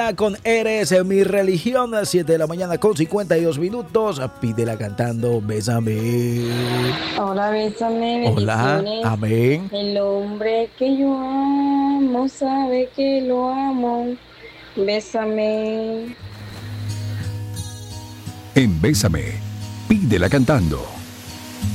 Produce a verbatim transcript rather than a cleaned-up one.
Con Eres mi religión, a siete de la mañana con cincuenta y dos minutos. Pídela cantando Bésame. Hola, bésame. Hola, Bendiciones. amén. El hombre que yo amo sabe que lo amo. Bésame. En Bésame, pídela cantando.